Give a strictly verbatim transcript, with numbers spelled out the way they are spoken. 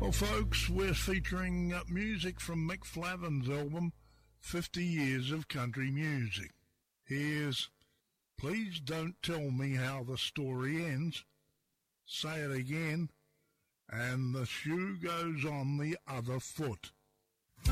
Well, folks, we're featuring uh, music from Mick Flavin's album, fifty years of Country Music. Here's Please Don't Tell Me How the Story Ends, Say It Again, and The Shoe Goes on the Other Foot.